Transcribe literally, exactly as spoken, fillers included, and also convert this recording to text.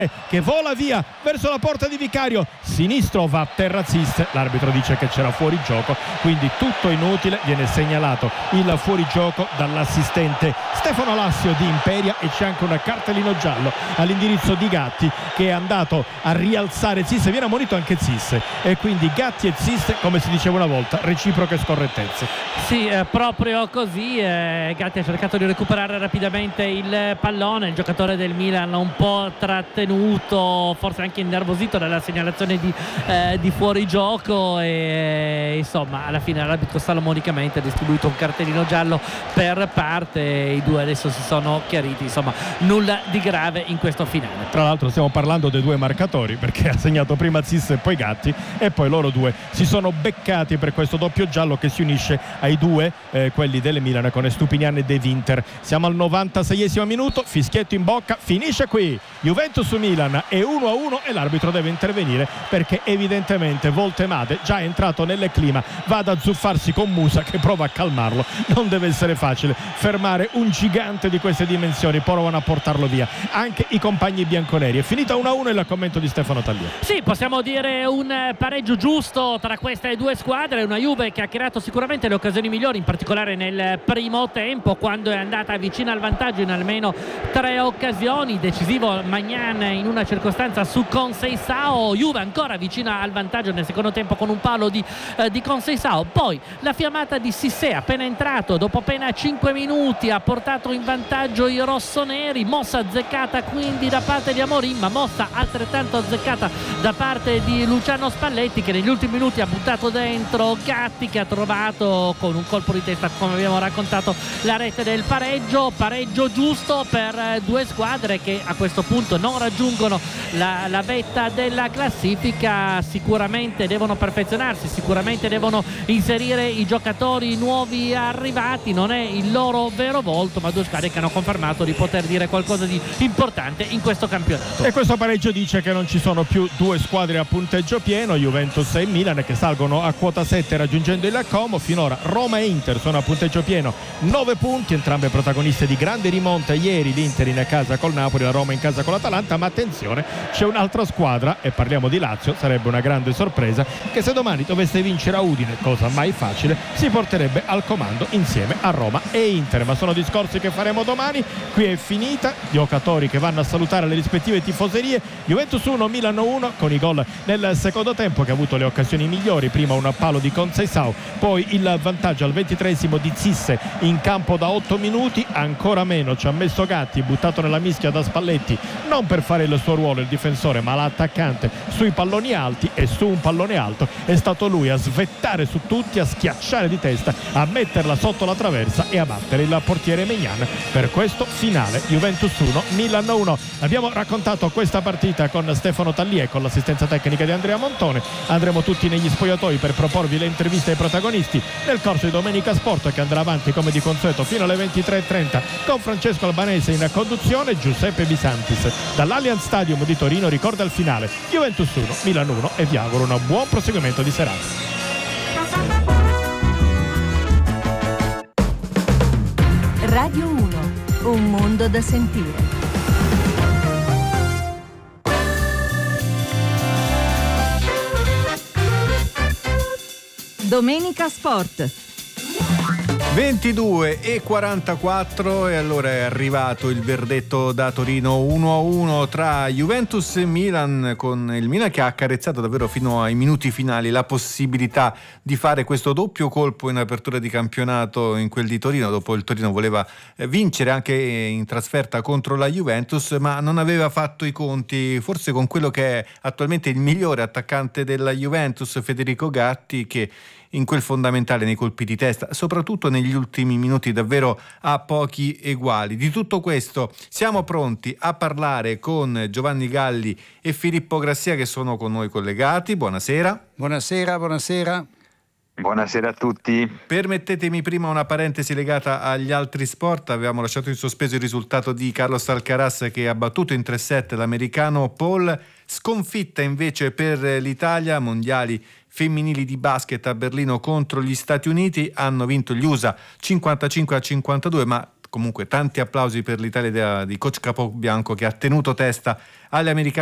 che vola via verso la porta di Vicario, sinistro va a terra Zis, l'arbitro dice che c'era fuori gioco, quindi tutto inutile, viene segnalato il fuorigioco dall'assistente Stefano Lassio di Imperia e c'è anche un cartellino giallo all'indirizzo di Gatti che è andato a rialzare Zis, viene ammonito anche Zis e quindi Gatti e Zis, come si diceva una volta, reciproche scorrettezze. Sì, eh, proprio così, eh, Gatti ha cercato di recuperare rapidamente il pallone, il giocatore del Milan un po' trattenuto, forse anche innervosito dalla segnalazione di, eh, di fuorigioco e insomma alla fine l'arbitro salomonicamente ha distribuito un cartellino giallo per parte, i due adesso si sono chiariti, insomma nulla di grave in questo finale. Tra l'altro stiamo parlando dei due marcatori perché ha segnato prima Zis e poi Gatti e poi loro due si sono beccati per questo doppio giallo che si unisce ai due eh, quelli del Milan con Estupinian e De Winter. Siamo al novantaseiesimo minuto, fischietto in bocca, finisce qui Juventus Milan è uno a uno e l'arbitro deve intervenire perché evidentemente Voltemade, già entrato nel clima, va ad azzuffarsi con Musa che prova a calmarlo. Non deve essere facile fermare un gigante di queste dimensioni, provano a portarlo via anche i compagni bianconeri. È finita uno a uno il commento di Stefano Taglia. Sì, possiamo dire un pareggio giusto tra queste due squadre, una Juve che ha creato sicuramente le occasioni migliori, in particolare nel primo tempo quando è andata vicina al vantaggio in almeno tre occasioni, decisivo Magnan in una circostanza su Conceição, Juve ancora vicina al vantaggio nel secondo tempo con un palo di, eh, di Conceição, poi la fiammata di Cissé appena entrato dopo appena cinque minuti ha portato in vantaggio i rossoneri, mossa azzeccata quindi da parte di Amorim, ma mossa altrettanto azzeccata da parte di Luciano Spalletti che negli ultimi minuti ha buttato dentro Gatti che ha trovato con un colpo di testa, come abbiamo raccontato, la rete del pareggio. Pareggio giusto per due squadre che a questo punto non raggiungono la, la vetta della classifica, sicuramente devono perfezionarsi, sicuramente devono inserire i giocatori nuovi arrivati, non è il loro vero volto, ma due squadre che hanno confermato di poter dire qualcosa di importante in questo campionato. E questo pareggio dice che non ci sono più due squadre a punteggio pieno, Juventus e Milan, che salgono a quota sette raggiungendo il Como. Finora Roma e Inter sono a punteggio pieno, nove punti, entrambe protagoniste di grande rimonta ieri, l'Inter in casa col Napoli, la Roma in casa con l'Atalanta, ma attenzione, c'è un'altra squadra e parliamo di Lazio, sarebbe una grande sorpresa che se domani dovesse vincere a Udine, cosa mai facile, si porterebbe al comando insieme a Roma e Inter, ma sono discorsi che faremo domani. Qui è finita, giocatori che vanno a salutare le rispettive tifoserie. Juventus uno, Milan uno, con i gol nel secondo tempo che ha avuto le occasioni migliori, prima un palo di Conceição, poi il vantaggio al ventitreesimo di Zisse in campo da otto minuti, ancora meno ci ha messo Gatti, buttato nella mischia da Spalletti, non per fare il suo ruolo il difensore ma l'attaccante sui palloni alti, e su un pallone alto è stato lui a svettare su tutti, a schiacciare di testa, a metterla sotto la traversa e a battere il portiere Maignan per questo finale. Juventus uno, Milan uno. Abbiamo raccontato questa partita con Stefano Taglia e con l'assistenza tecnica di Andrea Montone. Andremo tutti negli spogliatoi per proporvi le interviste ai protagonisti nel corso di Domenica Sport, che andrà avanti come di consueto fino alle ventitré e trenta con Francesco Albanese in conduzione. Giuseppe Bisantis dall'Allianz Stadium di Torino ricorda il finale Juventus uno, Milan uno e vi auguro un buon proseguimento di serata. Radio uno, un mondo da sentire. Domenica Sport. ventidue e quarantaquattro e allora è arrivato il verdetto da Torino uno a uno tra Juventus e Milan, con il Milan che ha accarezzato davvero fino ai minuti finali la possibilità di fare questo doppio colpo in apertura di campionato in quel di Torino. Dopo il Torino voleva vincere anche in trasferta contro la Juventus, ma non aveva fatto i conti forse con quello che è attualmente il migliore attaccante della Juventus, Federico Gatti, che in quel fondamentale, nei colpi di testa, soprattutto negli ultimi minuti, davvero ha pochi eguali. Di tutto questo siamo pronti a parlare con Giovanni Galli e Filippo Grassia, che sono con noi collegati. Buonasera. Buonasera, buonasera. Buonasera a tutti. Permettetemi prima una parentesi legata agli altri sport. Avevamo lasciato in sospeso il risultato di Carlos Alcaraz, che ha battuto in tre set l'americano Paul. Sconfitta invece per l'Italia, mondiali femminili di basket a Berlino contro gli Stati Uniti. Hanno vinto gli U S A cinquantacinque a cinquantadue, ma Comunque tanti applausi per l'Italia di coach Capobianco, che ha tenuto testa alle americane